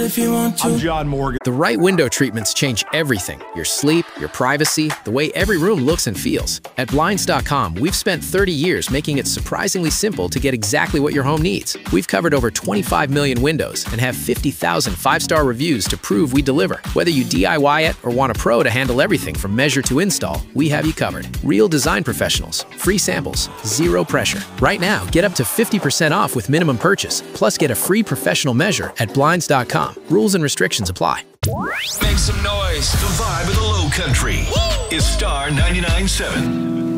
if you want to. I'm John Morgan. The right window treatments change everything. Your sleep, your privacy, the way every room looks and feels. At Blinds.com, we've spent 30 years making it surprisingly simple to get exactly what your home needs. We've covered over 25 million windows and have 50,000 five-star reviews to prove we deliver. Whether you DIY it or want a pro to handle everything from measure to install, we have you covered. Real design professionals, free samples, zero pressure. Right now, get up to 50% off with minimum purchase, plus get a free professional measure at Blinds.com. Rules and restrictions apply. Make some noise. The vibe of the Low Country is Star 99.7.